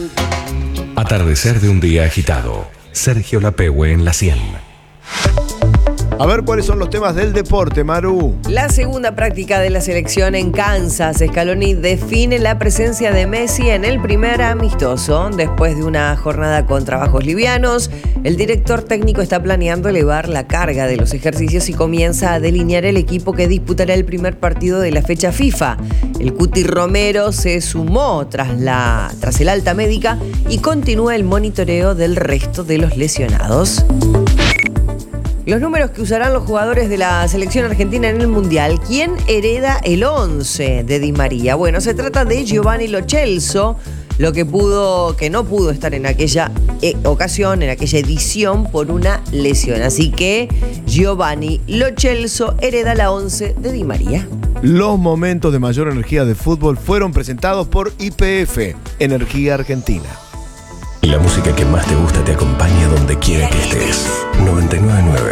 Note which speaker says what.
Speaker 1: Atardecer de un día agitado. Sergio Lapehue en la 100.
Speaker 2: A ver cuáles son los temas del deporte, Maru.
Speaker 3: La segunda práctica de la selección en Kansas. Scaloni define la presencia de Messi en el primer amistoso. Después de una jornada con trabajos livianos, el director técnico está planeando elevar la carga de los ejercicios y comienza a delinear el equipo que disputará el primer partido de la fecha FIFA. El Cuti Romero se sumó tras el alta médica y continúa el monitoreo del resto de los lesionados. Los números que usarán los jugadores de la selección argentina en el Mundial. ¿Quién hereda el 11 de Di María? Bueno, se trata de Giovanni Lo Celso, que no pudo estar en aquella ocasión, en aquella edición, por una lesión. Así que Giovanni Lo Celso hereda la 11 de Di María.
Speaker 2: Los momentos de mayor energía de fútbol fueron presentados por YPF, Energía Argentina.
Speaker 1: La música que más te gusta te acompaña donde quiera que estés. 99.9